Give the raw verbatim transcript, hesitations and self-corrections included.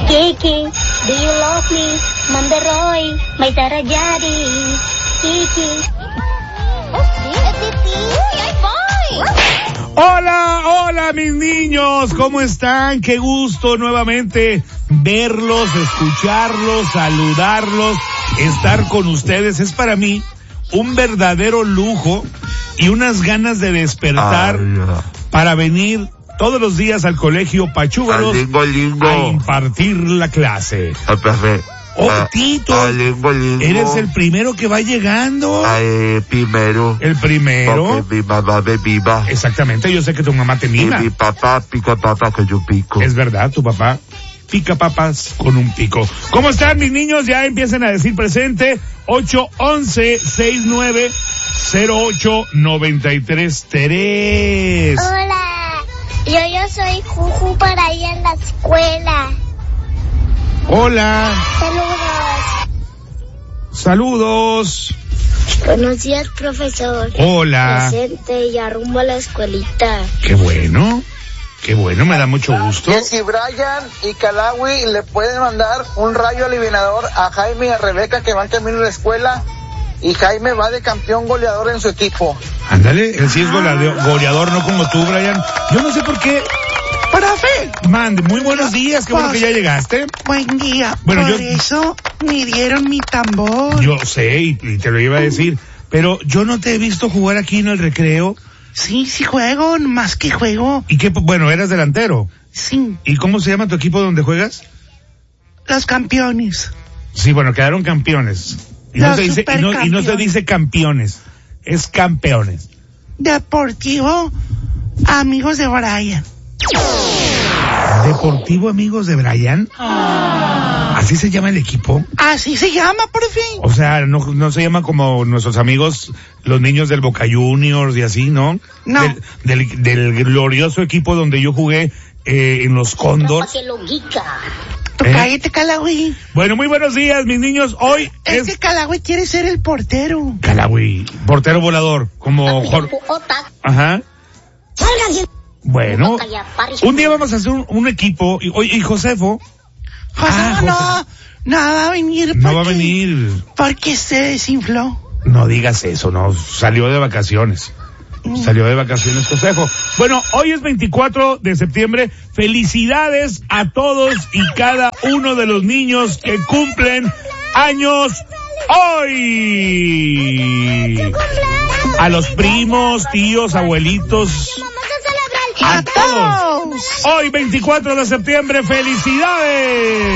Kiki, do you love me? Mandaroy, may tarajari. Kiki. Oh, sí, es Titi. ¡Ay, voy! Hola, hola mis niños, ¿cómo están? Qué gusto nuevamente verlos, escucharlos, saludarlos, estar con ustedes. Es para mí un verdadero lujo y unas ganas de despertar Ay, para venir todos los días al colegio Pachúgalos lingo, lingo. a impartir la clase. Al profe. Oh, Tito, ah, lingo, lingo. eres el primero que va llegando. Ah, eh, primero. El primero. Porque mi mamá me mima. Exactamente, yo sé que tu mamá te mima. Y mi papá pica papas con un pico. Es verdad, tu papá pica papas con un pico. ¿Cómo están mis niños? Ya empiezan a decir presente. ocho once sesenta y nueve cero ocho noventa y tres tres. Hola, yo, yo soy Juju para ir a la escuela. Hola. Saludos. Saludos. Buenos días, profesor. Hola. Presente, ya rumbo a la escuelita. Qué bueno. Qué bueno, me da mucho gusto. Y si Brian y Calawi le pueden mandar un rayo alivianador a Jaime y a Rebeca que van camino a la escuela, y Jaime va de campeón goleador en su equipo. Ándale, él sí es goleador, goleador, no como tú, Brian. Yo no sé por qué. ¡Profe! Mande, muy buenos días, qué bueno que ya llegaste. Buen día. Bueno, Por yo- eso me dieron mi tambor. Yo sé, y, y te lo iba a decir, pero yo no te he visto jugar aquí en el recreo. Sí, sí juego, más que juego. ¿Y qué? Bueno, eras delantero. Sí, ¿Y cómo se llama tu equipo donde juegas? los campeones. Sí, bueno, quedaron campeones. Y no, Los se dice, y, no, y no se supercampeones. dice campeones, es campeones. Deportivo Amigos de Brian. ¿Deportivo Amigos de Brian? ¿Así se llama el equipo? Así se llama, profe. O sea, no, no se llama como nuestros amigos, los niños del Boca Juniors y así, ¿no? No. Del, del, del glorioso equipo donde yo jugué eh, en los Cóndor. que lo guica. Tú ¿Eh? cállate, Calawi. Bueno, muy buenos días, mis niños. Hoy Es es que Calawi quiere ser el portero. Calawi, portero volador, como Jor... Ajá. Bueno, un día vamos a hacer un, un equipo. Y, oye, y Josefo José, Ah, no, no va a venir. no va a porque- venir. Porque se desinfló. No digas eso, no, salió de vacaciones. Salió de vacaciones Josefo. Bueno, hoy es veinticuatro de septiembre. Felicidades a todos y cada uno de los niños que cumplen años hoy. A los primos, tíos, abuelitos, Vamos a celebrar. a todos. Hoy veinticuatro de septiembre, felicidades.